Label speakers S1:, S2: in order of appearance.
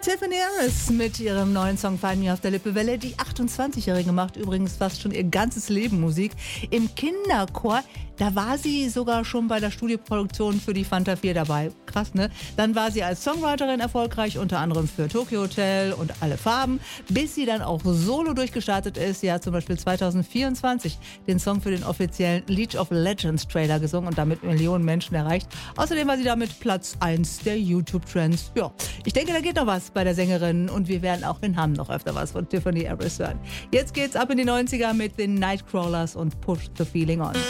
S1: Tiffany Harris mit ihrem neuen Song Find Me auf der Lippewelle. Die 28-Jährige macht übrigens fast schon ihr ganzes Leben Musik. Im Kinderchor, da war sie sogar schon bei der Studioproduktion für die Fanta 4 dabei. Krass, ne? Dann war sie als Songwriterin erfolgreich, unter anderem für Tokyo Hotel und Alle Farben, bis sie dann auch solo durchgestartet ist. Sie hat zum Beispiel 2024 den Song für den offiziellen League of Legends Trailer gesungen und damit Millionen Menschen erreicht. Außerdem war sie damit Platz 1 der YouTube-Trends. Ja, ich denke, da geht noch was bei der Sängerin und wir werden auch in Hamm noch öfter was von Tiffany Harris hören. Jetzt geht's ab in die 90er mit den Nightcrawlers und Push the Feeling On.